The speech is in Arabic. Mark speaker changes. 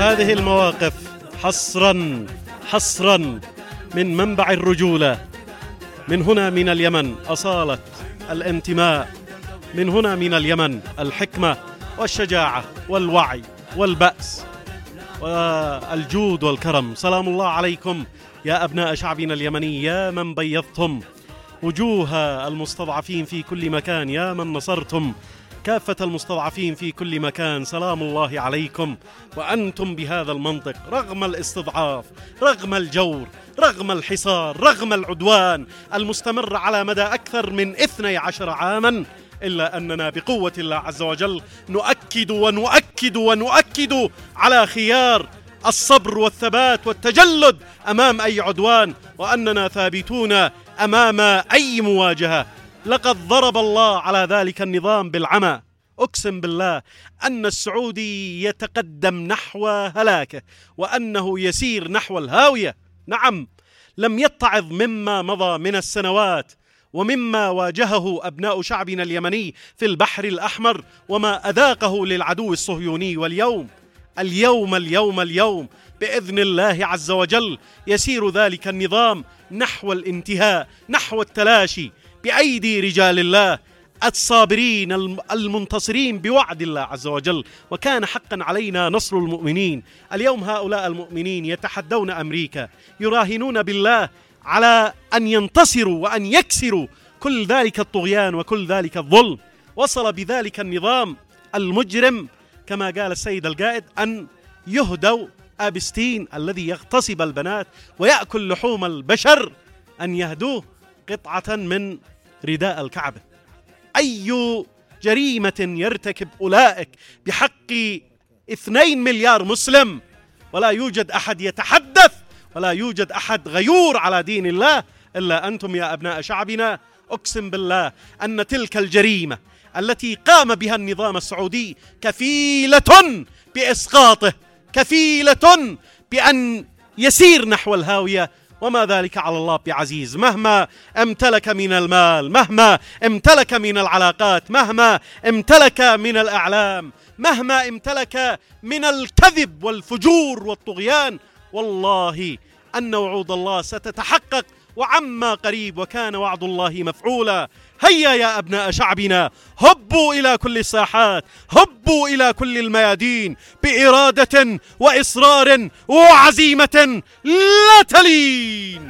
Speaker 1: هذه المواقف حصرا من منبع الرجولة، من هنا من اليمن أصالة الانتماء، من هنا من اليمن الحكمة والشجاعة والوعي والبأس والجود والكرم. سلام الله عليكم يا أبناء شعبنا اليمني، يا من بيضتم وجوه المستضعفين في كل مكان، يا من نصرتم كافة المستضعفين في كل مكان. سلام الله عليكم وأنتم بهذا المنطق رغم الاستضعاف، رغم الجور، رغم الحصار، رغم العدوان المستمر على مدى أكثر من 12 عاما، إلا أننا بقوة الله عز وجل نؤكد على خيار الصبر والثبات والتجلد أمام أي عدوان، وأننا ثابتون أمام أي مواجهة. لقد ضرب الله على ذلك النظام بالعمى. أقسم بالله أن السعودي يتقدم نحو هلاكه، وأنه يسير نحو الهاوية. نعم، لم يتعظ مما مضى من السنوات ومما واجهه أبناء شعبنا اليمني في البحر الأحمر وما أذاقه للعدو الصهيوني. واليوم بإذن الله عز وجل يسير ذلك النظام نحو الانتهاء، نحو التلاشي بأيدي رجال الله الصابرين المنتصرين بوعد الله عز وجل، وكان حقا علينا نصر المؤمنين. اليوم هؤلاء المؤمنين يتحدون أمريكا، يراهنون بالله على أن ينتصروا وأن يكسروا كل ذلك الطغيان وكل ذلك الظلم. وصل بذلك النظام المجرم كما قال السيد القائد أن يهدوا أبستين الذي يغتصب البنات ويأكل لحوم البشر، أن يهدوه قطعة من رداء الكعبة. أي جريمة يرتكب أولئك بحق 2 مليار مسلم، ولا يوجد أحد يتحدث ولا يوجد أحد غيور على دين الله إلا أنتم يا أبناء شعبنا. أقسم بالله أن تلك الجريمة التي قام بها النظام السعودي كفيلة بإسقاطه، كفيلة بأن يسير نحو الهاوية، وما ذلك على الله بعزيز. مهما امتلك من المال، مهما امتلك من العلاقات، مهما امتلك من الأعلام، مهما امتلك من الكذب والفجور والطغيان، والله أن وعود الله ستتحقق وعما قريب، وكان وعد الله مفعولا. هيا يا أبناء شعبنا، هبوا إلى كل الساحات، هبوا إلى كل الميادين بإرادة وإصرار وعزيمة لا تلين.